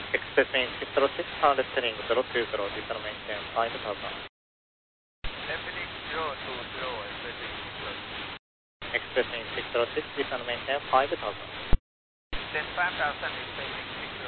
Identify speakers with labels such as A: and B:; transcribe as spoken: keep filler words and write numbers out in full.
A: Expressing six zero six, hard steering zero two zero, descend maintain five thousand.
B: Defining zero two zero, expressing six zero six.
A: Expressing six zero six, descend maintain five thousand.
B: Then five thousand, expressing